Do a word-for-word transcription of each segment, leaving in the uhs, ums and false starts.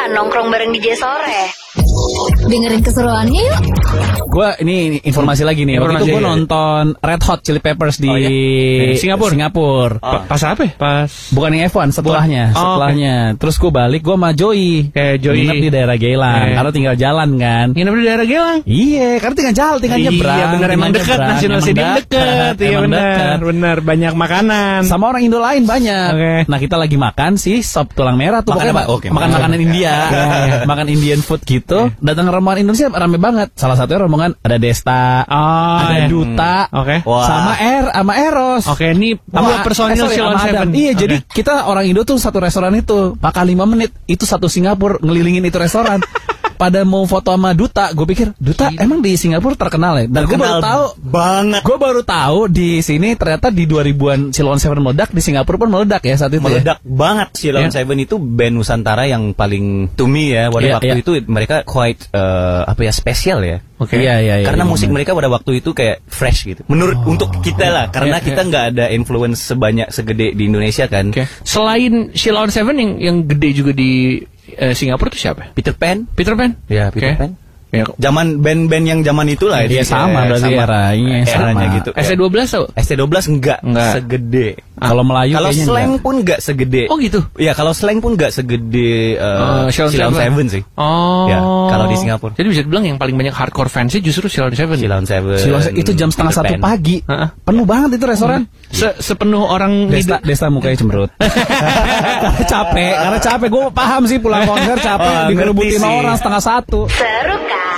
kan nongkrong bareng D J sore. Dengerin keseruannya yuk. Gue ini informasi lagi nih. Waktu itu gue nonton Red Hot Chili Peppers di oh, iya? Singapura. Singapura. Oh. Pas apa? Pas bukan yang F satu setelahnya, oh, setelahnya. Okay. Terus gue balik, gue sama Joey. Eh, Joey. Nginep di daerah Geylang, eh. karena tinggal jalan kan. Nginep di daerah Geylang? Iya, karena tinggal jalan, tinggal nyebrang. Iya, benar emang dekat. National Stadium dekat. Iya benar, benar. Banyak makanan. Sama orang Indo lain banyak. Okay. Nah kita lagi makan sih sop tulang merah tuh. Makan apa? Okay, makan makanan India, makan Indian food gitu. Datang rombongan Indonesia rame banget. Salah satunya rombongan ada Desta, oh, ada iya. Duta, okay. sama Er, sama Eros. Oke, okay, ini dua personil eh, Silon Seven. Iya, okay. Jadi kita orang Indo tuh satu restoran itu makan lima menit, itu satu Singapura ngelilingin itu restoran. Pada mau foto sama Duta, gue pikir Duta Gini. emang di Singapura terkenal ya. Dan gue baru tahu banget. Gue baru tahu di sini ternyata di dua ribuan Silon Seven meledak, di Singapura pun meledak ya saat itu. Meledak ya? banget. Silon yeah. Seven itu band Nusantara yang paling to me ya. Pada yeah, waktu yeah. itu mereka quite uh, apa ya spesial ya. Oke. Okay. Yeah, yeah, yeah, karena yeah, musik yeah. mereka pada waktu itu kayak fresh gitu. Menurut oh. untuk kita lah, karena yeah, kita nggak yeah. ada influence sebanyak segede di Indonesia kan. Okay. Selain Silon Seven yang yang gede juga di Uh, Singapura itu siapa? Peter Pan. Peter Pan? Ya, Peter okay. Pan. Ya. Zaman band-band yang zaman itulah ya, itu sama berarti eranya eranya gitu. S T dua belas tau? S T dua belas enggak, enggak. segede. Ah. Kalau Melayu kalau slang enggak. pun enggak segede. Oh gitu. Ya, kalau slang pun enggak segede uh, uh, Silon Seven sih. Oh. Ya, kalau di Singapura. Jadi bisa dibilang yang paling banyak hardcore fansnya justru Silon Seven. Silon Seven. Silon Seven itu jam setengah satu pagi. Uh-uh. Penuh banget itu restoran. Se sepenuh orang Desta, Desta mukanya cemberut. Karena capek, karena capek. Gue paham sih pulang konser capek oh, dikerebutin orang setengah satu. Seru kan?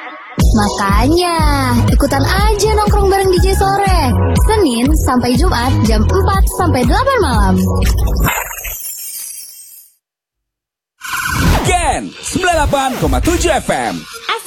Makanya, ikutan aja nongkrong bareng D J sore. Senin sampai Jumat jam empat sampai delapan malam. Gen sembilan puluh delapan koma tujuh F M.